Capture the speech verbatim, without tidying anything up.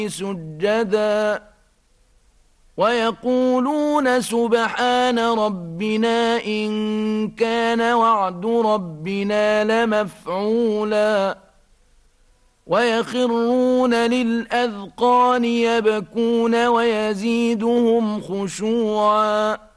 سجدا ويقولون سبحان ربنا إن كان وعد ربنا لمفعولا ويخرون للأذقان يبكون ويزيدهم خشوعا